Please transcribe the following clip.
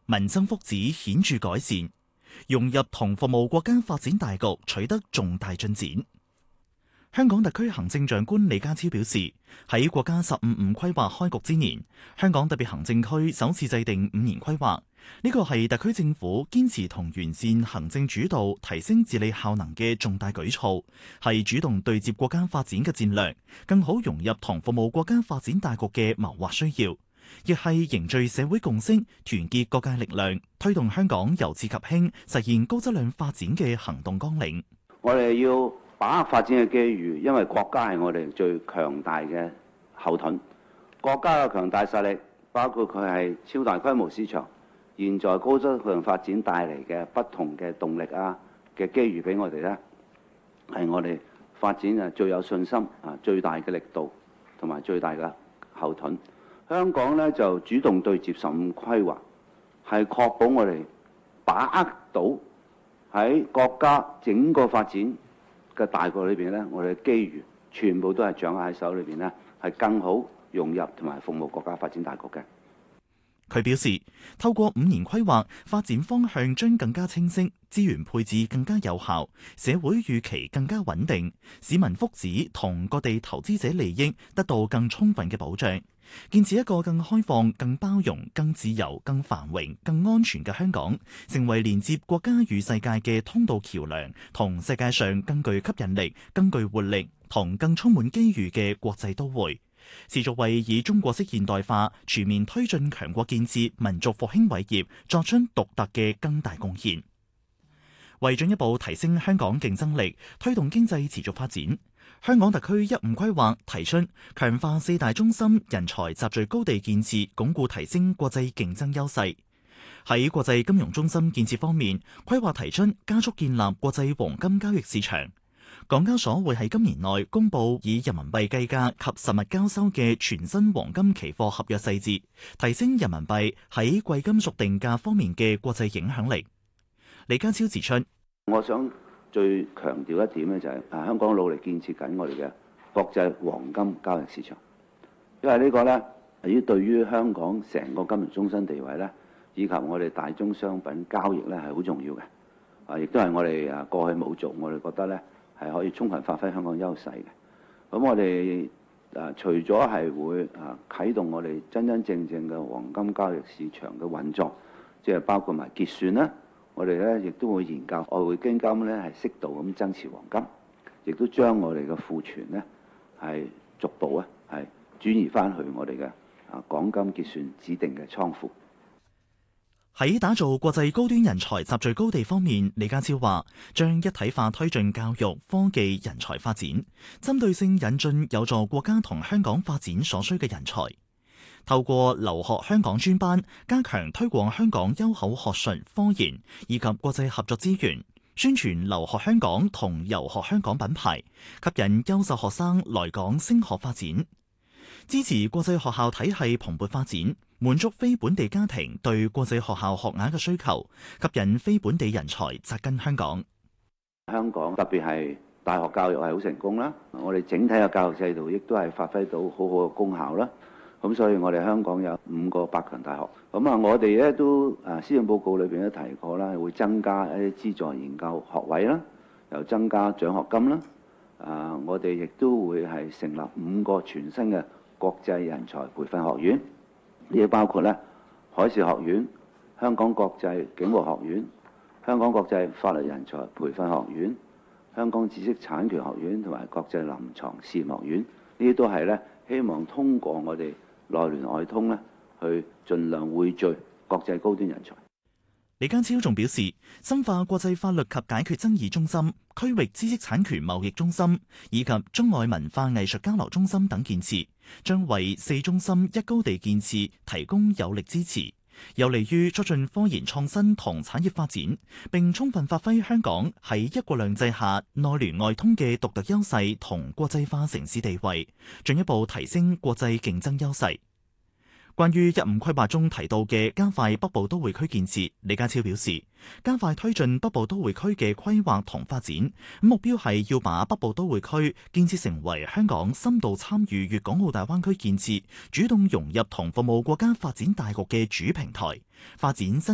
民生福祉顯著改善，融入同服務國家發展大局取得重大進展。香港特區行政長官李家超表示，喺國家15五規劃開局之年，香港特別行政區首次制定5年規劃，呢個係特區政府堅持同完善行政主導、提升治理效能嘅重大舉措，係主動對接國家發展嘅戰略，更好融入同服務國家發展大局嘅謀劃需要，亦係凝聚社會共識、團結各界力量，推動香港由治及興，實現高質量發展嘅行動綱領。 我哋要把握發展嘅機遇，因為國家係我哋最強大嘅後盾。國家嘅強大實力，包括佢係超大規模市場，現在高質量發展帶嚟嘅不同嘅動力嘅機遇俾我哋呢，係我哋發展最有信心最大嘅力度同埋最大嘅後盾。香港呢，就主動對接15規劃，係確保我哋把握到喺國家整個發展嘅大局裏邊呢，我哋嘅機遇全部都係掌握喺手裏邊呢，係更好融入同埋服務國家發展大局嘅。 佢表示，透過5年規劃，發展方向將更加清晰，資源配置更加有效，社會預期更加穩定，市民福祉同各地投資者利益得到更充分嘅保障，建設一個更開放、更包容、更自由、更繁榮、更安全嘅香港，成為連接國家與世界嘅通道橋樑，同世界上更具吸引力、更具活力同更充滿機遇嘅國際都會。持續為以中國式現代化全面推進強國建設、民族復興偉業作出獨特嘅更大貢獻。為進一步提升香港競爭力，推動經濟持續發展，香港特區15規劃提出強化4大中心人才集聚高地建設，鞏固提升國際競爭優勢。喺國際金融中心建設方面，規劃提出加速建立國際黃金交易市場。港交所會喺今年內公布以人民幣計價及實物交收嘅全新黃金期貨合約細節，提升人民幣喺貴金屬定價方面嘅國際影響力。李家超指出， 我想最強調一點呢，就係香港努力建設緊我哋嘅國際黃金交易市場，因為呢個呢，對於香港成個金融中心地位呢，以及我哋大宗商品交易呢，係好重要嘅。亦都係我哋過去冇做，我哋覺得呢，係可以充分發揮香港優勢嘅。咁我哋除咗係會啟動我哋真真正正嘅黃金交易市場嘅運作，即係包括埋結算啦，我哋咧亦都會研究外匯基金咧係適度咁增持黃金，亦都將我哋嘅庫存呢係逐步係轉移翻去我哋嘅港金結算指定嘅倉庫。 喺打造國際高端人才集聚高地方面，李家超話將一體化推進教育、科技、人才發展，針對性引進有助國家同香港發展所需嘅人才。透過留學香港專班，加強推廣香港優厚學術、科研以及國際合作資源，宣傳留學香港同遊學香港品牌，吸引優秀學生來港升學發展。支持國際學校體系蓬勃發展，滿足非本地家庭對國際學校學額嘅需求，吸引非本地人才扎根香港。 香港特別係大學教育係好成功啦，我哋整體嘅教育制度亦都係發揮到好好嘅功效啦。咁所以我哋香港有5個百強大學。咁我哋咧都施政報告裏邊都提過啦，會增加一啲資助研究學位啦，又增加獎學金啦。我哋亦都會係成立5個全新嘅國際人才培訓學院，呢啲包括咧海事學院、香港國際警務學院、香港國際法律人才培訓學院、香港知識產權學院同埋國際臨床試驗學院。呢啲都係咧希望通過我哋內聯外通咧，去盡量匯聚國際高端人才。 李家超仲表示，深化國際法律及解決爭議中心、區域知識產權貿易中心以及中外文化藝術交流中心等建設，將為4中心1高地建設提供有力支持，有利於促進科研創新同產業發展，並充分發揮香港喺一國兩制下內聯外通嘅獨特優勢同國際化城市地位，進一步提升國際競爭優勢。關於15規劃中提到嘅加快北部都會區建設，李家超表示，加快推進北部都會區嘅規劃同發展，目標係要把北部都會區建設成為香港深度參與粵港澳大灣區建設、主動融入同服務國家發展大局嘅主平台，發展新